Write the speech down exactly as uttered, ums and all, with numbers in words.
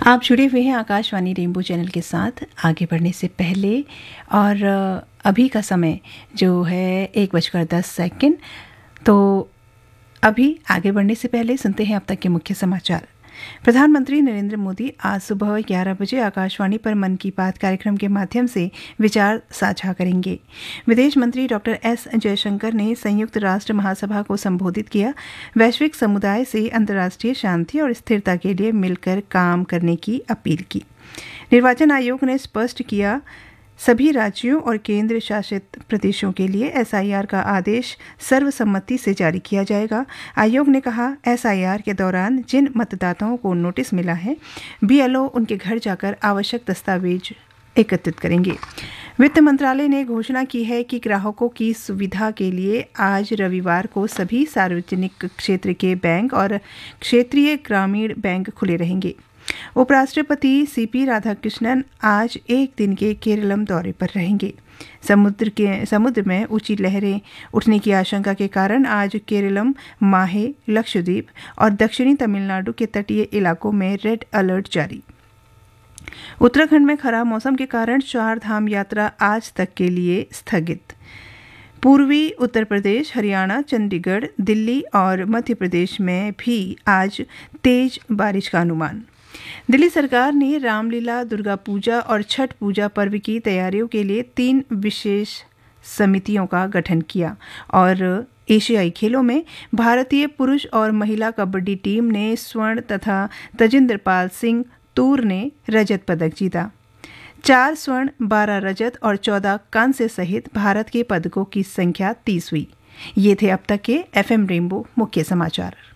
आप जुड़े हुए हैं आकाशवाणी रेनबो चैनल के साथ। आगे बढ़ने से पहले और अभी का समय जो है एक बजकर दस सेकंड, तो अभी आगे बढ़ने से पहले सुनते हैं अब तक के मुख्य समाचार। प्रधानमंत्री नरेंद्र मोदी आज सुबह ग्यारह बजे आकाशवाणी पर मन की बात कार्यक्रम के माध्यम से विचार साझा करेंगे। विदेश मंत्री डॉक्टर एस जयशंकर ने संयुक्त राष्ट्र महासभा को संबोधित किया। वैश्विक समुदाय से अंतर्राष्ट्रीय शांति और स्थिरता के लिए मिलकर काम करने की अपील की। निर्वाचन आयोग ने स्पष्ट किया, सभी राज्यों और केंद्र शासित प्रदेशों के लिए एस आई आर का आदेश सर्वसम्मति से जारी किया जाएगा। आयोग ने कहा, एस आई आर के दौरान जिन मतदाताओं को नोटिस मिला है, बी एल ओ उनके घर जाकर आवश्यक दस्तावेज एकत्रित करेंगे। वित्त मंत्रालय ने घोषणा की है कि ग्राहकों की सुविधा के लिए आज रविवार को सभी सार्वजनिक क्षेत्र के बैंक और क्षेत्रीय ग्रामीण बैंक खुले रहेंगे। उपराष्ट्रपति सी पी राधाकृष्णन आज एक दिन के केरलम दौरे पर रहेंगे। समुद्र के समुद्र में ऊंची लहरें उठने की आशंका के कारण आज केरलम, माहे, लक्षद्वीप और दक्षिणी तमिलनाडु के तटीय इलाकों में रेड अलर्ट जारी। उत्तराखंड में खराब मौसम के कारण चार धाम यात्रा आज तक के लिए स्थगित। पूर्वी उत्तर प्रदेश, हरियाणा, चंडीगढ़, दिल्ली और मध्य प्रदेश में भी आज तेज बारिश का अनुमान। दिल्ली सरकार ने रामलीला, दुर्गा पूजा और छठ पूजा पर्व की तैयारियों के लिए तीन विशेष समितियों का गठन किया और एशियाई खेलों में भारतीय पुरुष और महिला कबड्डी टीम ने स्वर्ण तथा तजिंदर पाल सिंह तूर ने रजत पदक जीता। चार स्वर्ण, बारह रजत और चौदह कांस्य सहित भारत के पदकों की संख्या तीस हुई। ये थे अब तक के एफ एम रेनबो मुख्य समाचार।